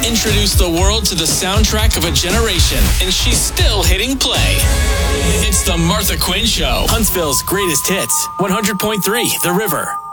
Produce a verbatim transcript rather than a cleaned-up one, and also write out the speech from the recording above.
introduced the world to the soundtrack of a generation, and she's still hitting play. It's the Martha Quinn Show, Huntsville's greatest hits, one hundred point three The River.